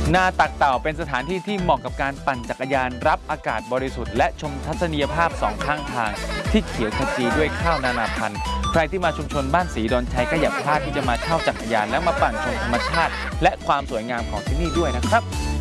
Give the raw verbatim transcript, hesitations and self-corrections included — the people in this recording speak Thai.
นาตักเต่าเป็นสถานที่ที่เหมาะกับการปั่นจักรยานรับอากาศบริสุทธิ์และชมทัศนียภาพสองข้างทางที่เขียวขจีด้วยข้าวนานาพันธุ์ใครที่มาชุมชนบ้านศรีดอนชัยก็อย่าพลาดที่จะมาเช่าจักรยานและมาปั่นชมธรรมชาติและความสวยงามของที่นี่ด้วยนะครับ